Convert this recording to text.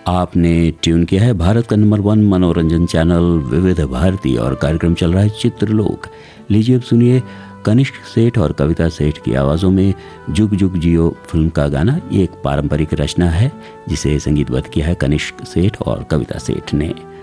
आपने ट्यून किया है भारत का नंबर 1 मनोरंजन चैनल विविध भारती और कार्यक्रम चल रहा है चित्रलोक। लीजिए अब सुनिए कनिष्क सेठ और कविता सेठ की आवाज़ों में जुग जुग जियो फिल्म का गाना। ये एक पारंपरिक रचना है जिसे संगीतबद्ध किया है कनिष्क सेठ और कविता सेठ ने।